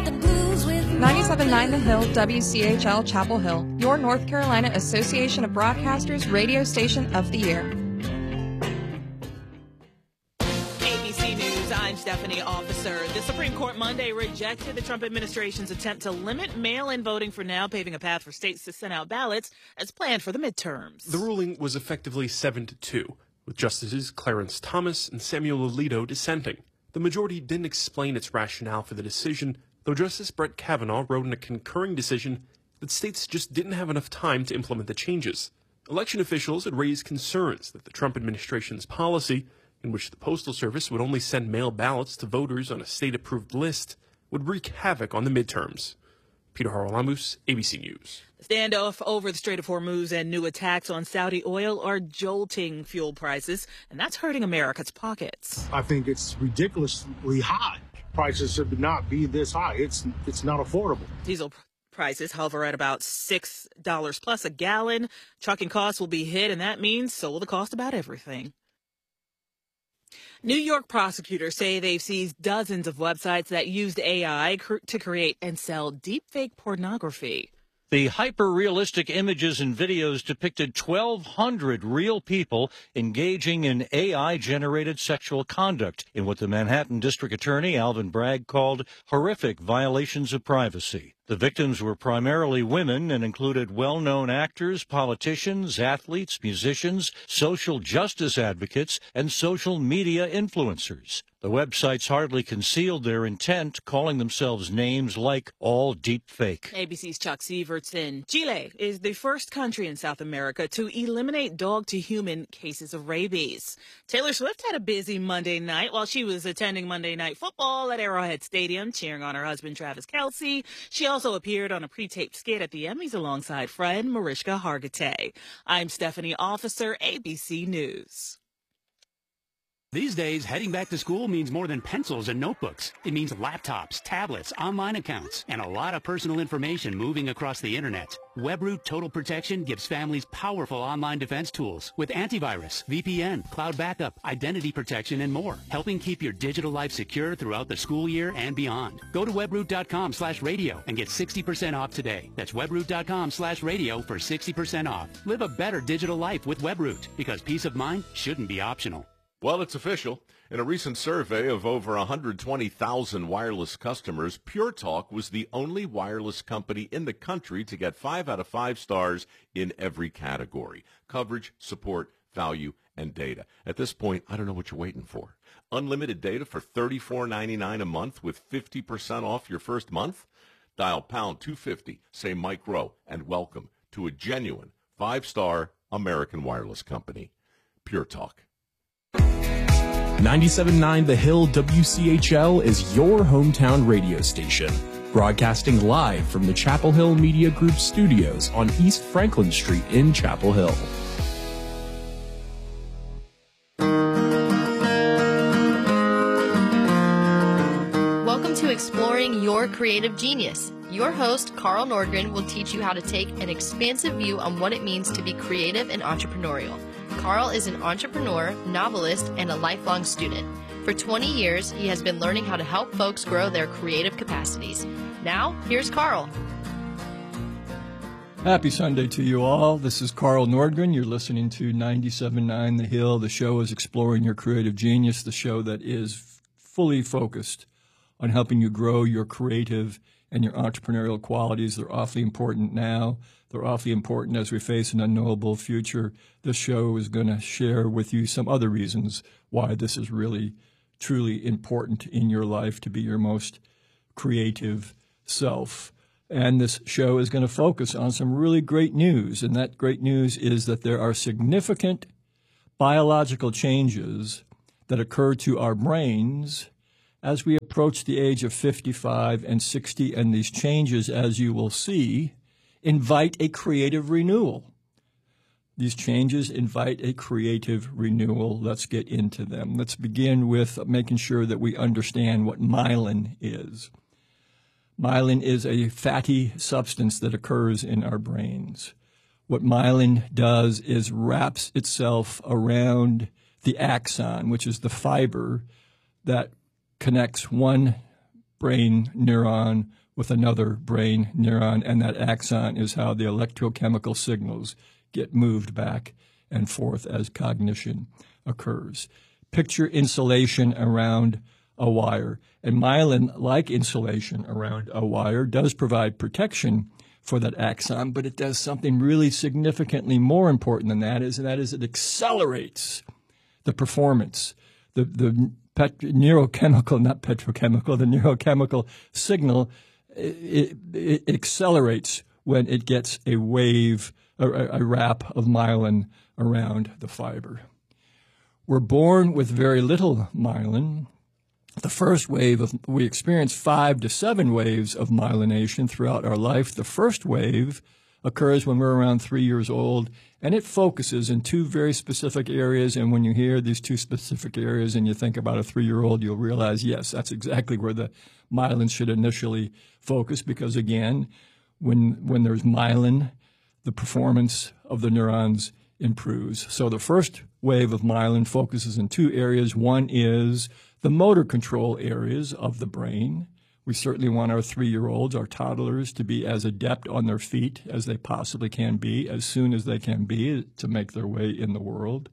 97.9 The Hill, WCHL Chapel Hill, your North Carolina Association of Broadcasters radio station of the year. ABC News, I'm Stephanie Officer. The Supreme Court Monday rejected the Trump administration's attempt to limit mail-in voting for now, paving a path for states to send out ballots as planned for the midterms. The ruling was effectively 7-2, with Justices Clarence Thomas and Samuel Alito dissenting. The majority didn't explain its rationale for the decision, though Justice Brett Kavanaugh wrote in a concurring decision that states just didn't have enough time to implement the changes. Election officials had raised concerns that the Trump administration's policy, in which the Postal Service would only send mail ballots to voters on a state-approved list, would wreak havoc on the midterms. Peter Haralamus, ABC News. The standoff over the Strait of Hormuz and new attacks on Saudi oil are jolting fuel prices, and that's hurting America's pockets. I think it's ridiculously high. Prices should not be this high. It's not affordable. Diesel prices hover at about $6 plus a gallon. Trucking costs will be hit, and that means so will the cost about everything. New York prosecutors say they've seized dozens of websites that used AI to create and sell deepfake pornography. The hyper-realistic images and videos depicted 1,200 real people engaging in AI-generated sexual conduct in what the Manhattan District Attorney Alvin Bragg called horrific violations of privacy. The victims were primarily women and included well-known actors, politicians, athletes, musicians, social justice advocates, and social media influencers. The websites hardly concealed their intent, calling themselves names like All Deep Fake. ABC's Chuck Sievertson. Chile is the first country in South America to eliminate dog-to-human cases of rabies. Taylor Swift had a busy Monday night while she was attending Monday Night Football at Arrowhead Stadium, cheering on her husband Travis Kelce. She also appeared on a pre-taped skit at the Emmys alongside friend Mariska Hargitay. I'm Stephanie Officer, ABC News. These days, heading back to school means more than pencils and notebooks. It means laptops, tablets, online accounts, and a lot of personal information moving across the internet. WebRoot Total Protection gives families powerful online defense tools with antivirus, VPN, cloud backup, identity protection, and more, helping keep your digital life secure throughout the school year and beyond. Go to webroot.com/radio and get 60% off today. That's webroot.com/radio for 60% off. Live a better digital life with WebRoot, because peace of mind shouldn't be optional. Well, it's official. In a recent survey of over 120,000 wireless customers, Pure Talk was the only wireless company in the country to get 5 out of 5 stars in every category: coverage, support, value, and data. At this point, I don't know what you're waiting for. Unlimited data for $34.99 a month with 50% off your first month? Dial pound 250, say Mike Rowe, and welcome to a genuine 5-star American wireless company. Pure Talk. 97.9 The Hill WCHL is your hometown radio station, broadcasting live from the Chapel Hill Media Group studios on East Franklin Street in Chapel Hill. Welcome to Exploring Your Creative Genius. Your host, Carl Nordgren, will teach you how to take an expansive view on what it means to be creative and entrepreneurial. Carl is an entrepreneur, novelist, and a lifelong student. For 20 years, he has been learning how to help folks grow their creative capacities. Now, here's Carl. Happy Sunday to you all. This is Carl Nordgren. You're listening to 97.9 The Hill. The show is Exploring Your Creative Genius, the show that is fully focused on helping you grow your creative and your entrepreneurial qualities. They're awfully important now. They're awfully important as we face an unknowable future. This show is going to share with you some other reasons why this is really, truly important in your life to be your most creative self. And this show is going to focus on some really great news. And that great news is that there are significant biological changes that occur to our brains as we approach the age of 55 and 60. And these changes, as you will see, invite a creative renewal. These changes invite a creative renewal. Let's get into them. Let's begin with making sure that we understand what myelin is. Myelin is a fatty substance that occurs in our brains. What myelin does is wraps itself around the axon, which is the fiber that connects one brain neuron with another brain neuron, and that axon is how the electrochemical signals get moved back and forth as cognition occurs. Picture insulation around a wire. And myelin, like insulation around a wire, does provide protection for that axon, but it does something really significantly more important than that, and that is it accelerates the performance. The neurochemical, not petrochemical, the neurochemical signal, it accelerates when it gets a wave, a wrap of myelin around the fiber. We're born with very little myelin. The first wave we experience 5 to 7 waves of myelination throughout our life. The first wave occurs when we're around 3 years old, and it focuses in 2 very specific areas. And when you hear these 2 specific areas and you think about a 3-year-old, you'll realize, yes, that's exactly where the myelin should initially focus, because again, when there's myelin, the performance of the neurons improves. So the first wave of myelin focuses in 2 areas. One is the motor control areas of the brain. We certainly want our 3-year-olds, our toddlers, to be as adept on their feet as they possibly can be, as soon as they can be, to make their way in the world.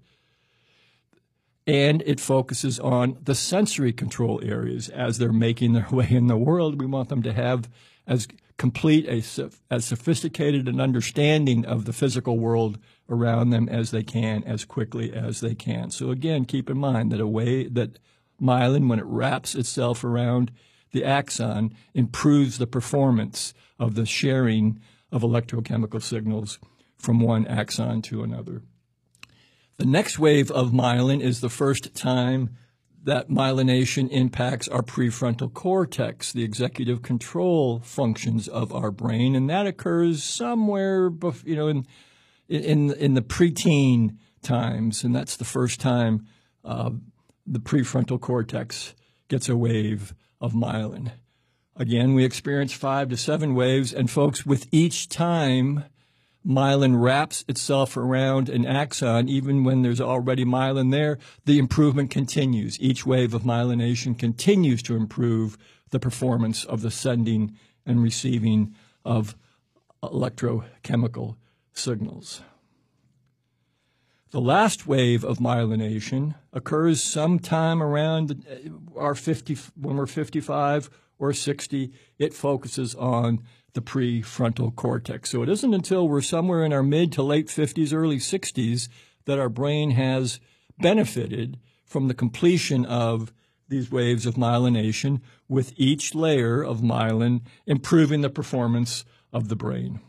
And it focuses on the sensory control areas. As they're making their way in the world, we want them to have as complete, as sophisticated an understanding of the physical world around them as they can, as quickly as they can. So again, keep in mind that myelin, when it wraps itself around the axon, improves the performance of the sharing of electrochemical signals from one axon to another. The next wave of myelin is the first time that myelination impacts our prefrontal cortex, the executive control functions of our brain, and that occurs somewhere, in the preteen times, and that's the first time the prefrontal cortex gets a wave of myelin. Again, we experience 5 to 7 waves, and folks, with each time myelin wraps itself around an axon, even when there's already myelin there, the improvement continues. Each wave of myelination continues to improve the performance of the sending and receiving of electrochemical signals. The last wave of myelination occurs sometime around when we're 55 or 60. It focuses on the prefrontal cortex. So it isn't until we're somewhere in our mid to late 50s, early 60s that our brain has benefited from the completion of these waves of myelination, with each layer of myelin improving the performance of the brain.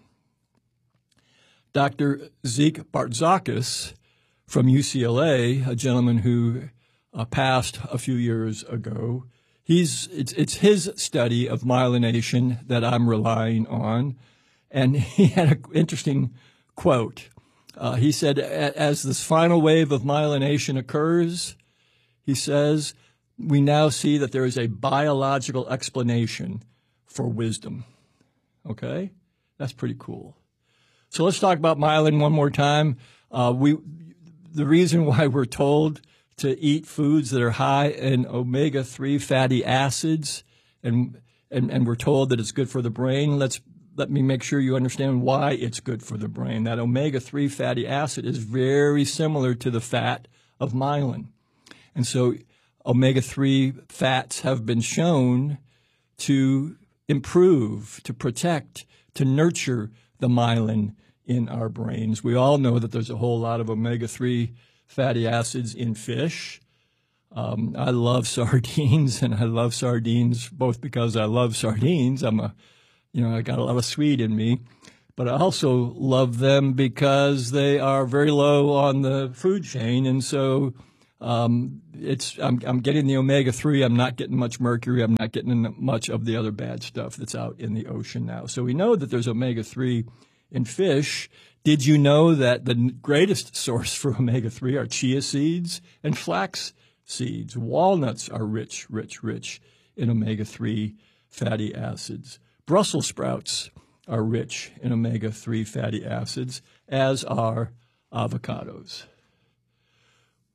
Dr. Zeke Bartzakis from UCLA, a gentleman who passed a few years ago, it's his study of myelination that I'm relying on, and he had an interesting quote. He said, as this final wave of myelination occurs, he says, we now see that there is a biological explanation for wisdom. Okay? That's pretty cool. So let's talk about myelin one more time. The reason why we're told to eat foods that are high in omega-3 fatty acids, and we're told that it's good for the brain. Let me make sure you understand why it's good for the brain. That omega-3 fatty acid is very similar to the fat of myelin. And so omega-3 fats have been shown to improve, to protect, to nurture the myelin in our brains. We all know that there's a whole lot of omega-3 fatty acids in fish. I love sardines, and I love sardines both because I love sardines. I got a lot of Swede in me, but I also love them because they are very low on the food chain, and so I'm getting the omega-3. I'm not getting much mercury. I'm not getting much of the other bad stuff that's out in the ocean now. So we know that there's omega-3 in fish. Did you know that the greatest source for omega-3 are chia seeds and flax seeds? Walnuts are rich in omega-3 fatty acids. Brussels sprouts are rich in omega-3 fatty acids, as are avocados.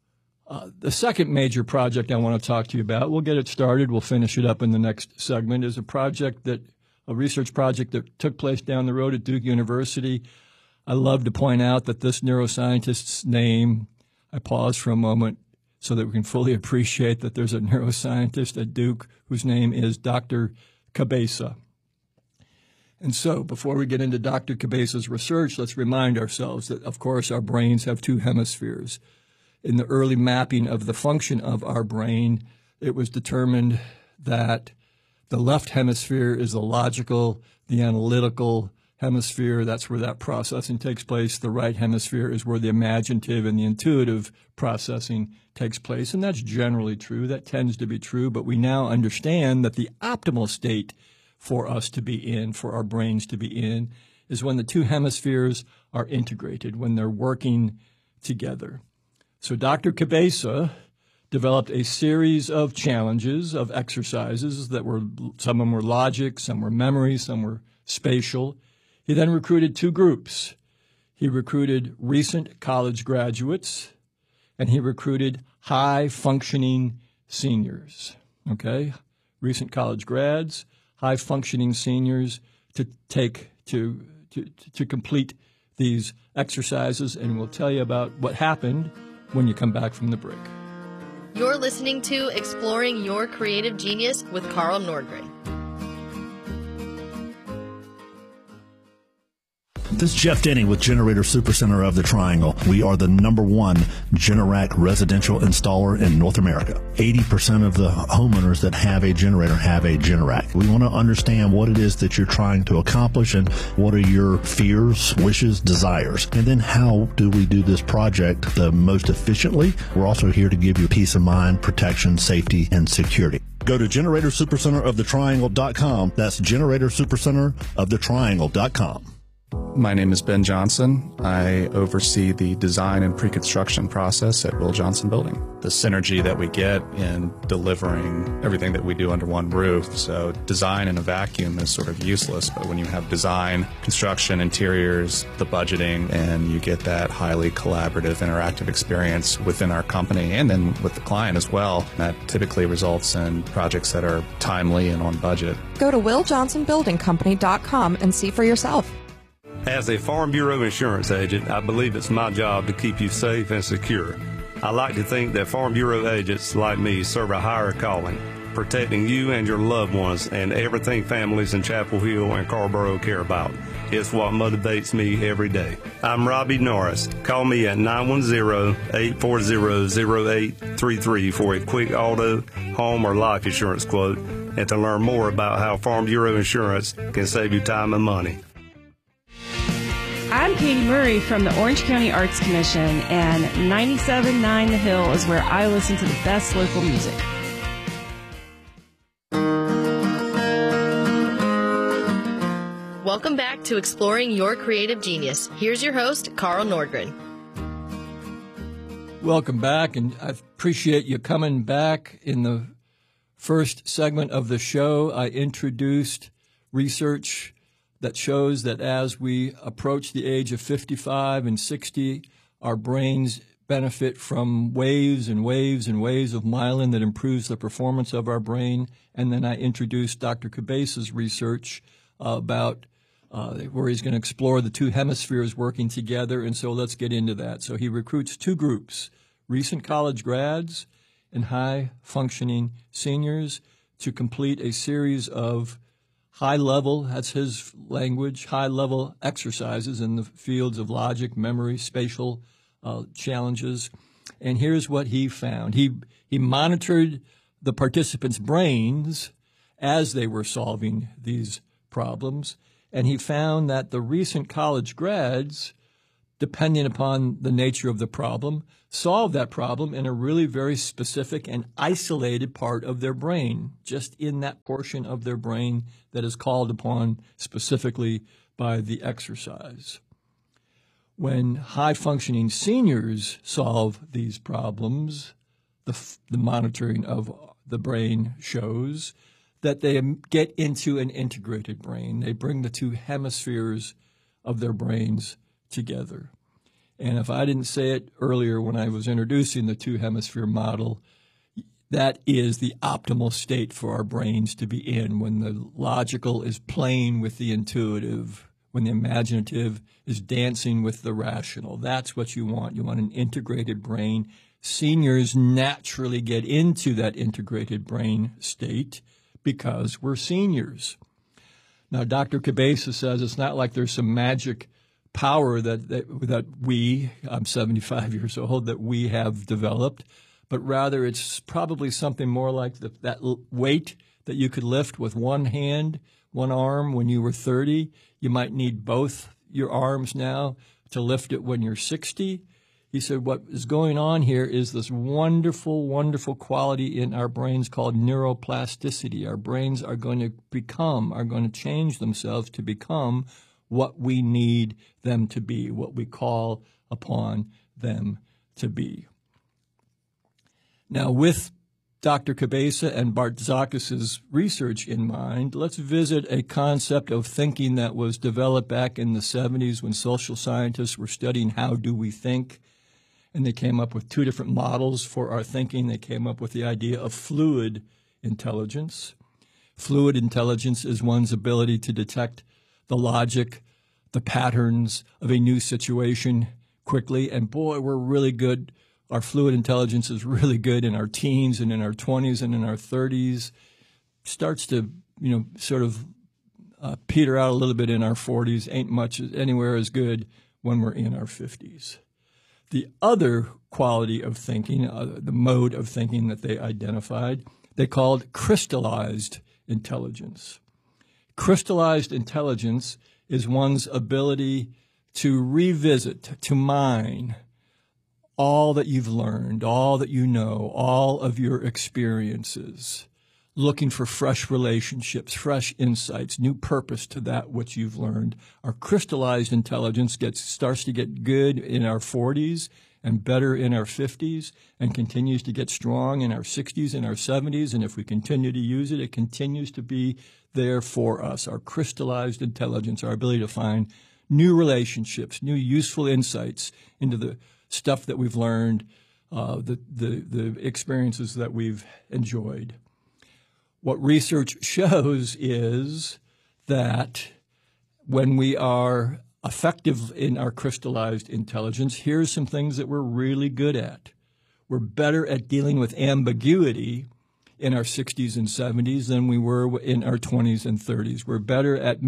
The second major project I want to talk to you about, we'll get it started, we'll finish it up in the next segment, is a research project that took place down the road at Duke University. I love to point out that this neuroscientist's name, I pause for a moment so that we can fully appreciate that there's a neuroscientist at Duke whose name is Dr. Cabeza. And so before we get into Dr. Cabeza's research, let's remind ourselves that, of course, our brains have two hemispheres. In the early mapping of the function of our brain, it was determined that the left hemisphere is the logical, the analytical hemisphere. That's where that processing takes place. The right hemisphere is where the imaginative and the intuitive processing takes place. And that's generally true. That tends to be true. But we now understand that the optimal state for us to be in, for our brains to be in, is when the two hemispheres are integrated, when they're working together. So Dr. Cabeza developed a series of challenges, of exercises that were, some of them were logic, some were memory, some were spatial. He then recruited two groups. He recruited recent college graduates, and he recruited high-functioning seniors, okay? Recent college grads, high-functioning seniors to complete these exercises, and we'll tell you about what happened when you come back from the break. You're listening to Exploring Your Creative Genius with Carl Nordgren. This is Jeff Denny with Generator Supercenter of the Triangle. We are the #1 Generac residential installer in North America. 80% of the homeowners that have a generator have a Generac. We want to understand what it is that you're trying to accomplish and what are your fears, wishes, desires. And then how do we do this project the most efficiently? We're also here to give you peace of mind, protection, safety, and security. Go to GeneratorSupercenterOfTheTriangle.com. That's GeneratorSupercenterOfTheTriangle.com. My name is Ben Johnson. I oversee the design and pre-construction process at Will Johnson Building. The synergy that we get in delivering everything that we do under one roof. So design in a vacuum is sort of useless, but when you have design, construction, interiors, the budgeting, and you get that highly collaborative, interactive experience within our company and then with the client as well, that typically results in projects that are timely and on budget. Go to WillJohnsonBuildingCompany.com and see for yourself. As a Farm Bureau insurance agent, I believe it's my job to keep you safe and secure. I like to think that Farm Bureau agents like me serve a higher calling, protecting you and your loved ones and everything families in Chapel Hill and Carrboro care about. It's what motivates me every day. I'm Robbie Norris. Call me at 910-840-0833 for a quick auto, home, or life insurance quote and to learn more about how Farm Bureau insurance can save you time and money. I'm Katie Murray from the Orange County Arts Commission, and 97.9 The Hill is where I listen to the best local music. Welcome back to Exploring Your Creative Genius. Here's your host, Carl Nordgren. Welcome back, and I appreciate you coming back. In the first segment of the show, I introduced research that shows that as we approach the age of 55 and 60, our brains benefit from waves and waves and waves of myelin that improves the performance of our brain. And then I introduced Dr. Cabeza's research about where he's going to explore the two hemispheres working together. And so let's get into that. So he recruits two groups, recent college grads and high-functioning seniors, to complete a series of high-level, that's his language, high-level exercises in the fields of logic, memory, spatial challenges. And here's what he found. He monitored the participants' brains as they were solving these problems, and he found that the recent college grads, depending upon the nature of the problem, solve that problem in a really very specific and isolated part of their brain, just in that portion of their brain that is called upon specifically by the exercise. When high-functioning seniors solve these problems, the monitoring of the brain shows that they get into an integrated brain. They bring the two hemispheres of their brains together. And if I didn't say it earlier when I was introducing the two-hemisphere model, that is the optimal state for our brains to be in, when the logical is playing with the intuitive, when the imaginative is dancing with the rational. That's what you want. You want an integrated brain. Seniors naturally get into that integrated brain state because we're seniors. Now, Dr. Cabeza says it's not like there's some magic power that we, I'm 75 years old, that we have developed, but rather it's probably something more like that weight that you could lift with one hand, one arm when you were 30. You might need both your arms now to lift it when you're 60. He said what is going on here is this wonderful, wonderful quality in our brains called neuroplasticity. Our brains are going to change themselves to become what we need them to be, what we call upon them to be. Now, with Dr. Cabeza and Bart Zakas's research in mind, let's visit a concept of thinking that was developed back in the 70s when social scientists were studying how do we think. And they came up with two different models for our thinking. They came up with the idea of fluid intelligence. Fluid intelligence is one's ability to detect the logic, the patterns of a new situation quickly. And boy, we're really good. Our fluid intelligence is really good in our teens and in our 20s and in our 30s. Starts to, sort of peter out a little bit in our 40s. Ain't much anywhere as good when we're in our 50s. The other quality of thinking, the mode of thinking that they identified, they called crystallized intelligence. Crystallized intelligence is one's ability to revisit, to mine all that you've learned, all that you know, all of your experiences, looking for fresh relationships, fresh insights, new purpose to that which you've learned. Our crystallized intelligence starts to get good in our 40s and better in our 50s and continues to get strong in our 60s and our 70s. And if we continue to use it, it continues to be there for us. Our crystallized intelligence, our ability to find new relationships, new useful insights into the stuff that we've learned, the experiences that we've enjoyed. What research shows is that when we are effective in our crystallized intelligence, here's some things that we're really good at. We're better at dealing with ambiguity in our 60s and 70s than we were in our 20s and 30s. We're better at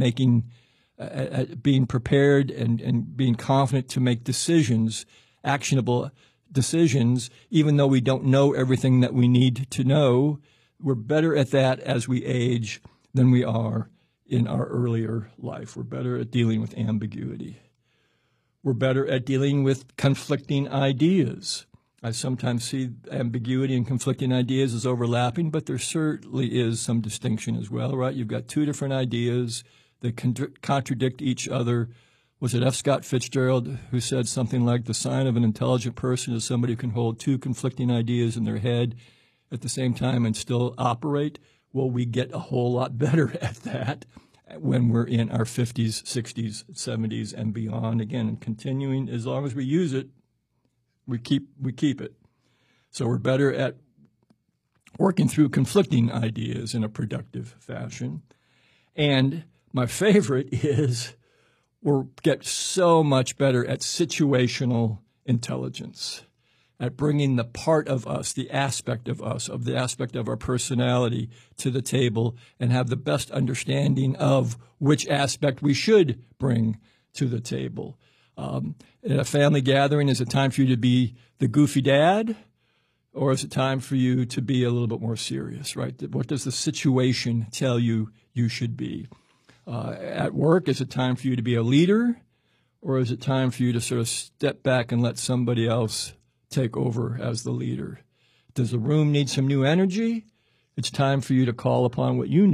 at being prepared and being confident to make decisions, actionable decisions, even though we don't know everything that we need to know. We're better at that as we age than we are in our earlier life. We're better at dealing with ambiguity. We're better at dealing with conflicting ideas. I sometimes see ambiguity and conflicting ideas as overlapping, but there certainly is some distinction as well, right? You've got two different ideas that contradict each other. Was it F. Scott Fitzgerald who said something like, the sign of an intelligent person is somebody who can hold two conflicting ideas in their head at the same time and still operate? Well, we get a whole lot better at that when we're in our 50s, 60s, 70s, and beyond. Again, and continuing, as long as we use it, we keep it. So we're better at working through conflicting ideas in a productive fashion. And my favorite is we get so much better at situational intelligence, at bringing the part of us, the aspect of us, of the aspect of our personality to the table and have the best understanding of which aspect we should bring to the table. At a family gathering, is it time for you to be the goofy dad, or is it time for you to be a little bit more serious, right? What does the situation tell you you should be? At work, is it time for you to be a leader, or is it time for you to sort of step back and let somebody else take over as the leader? Does the room need some new energy? It's time for you to call upon what you know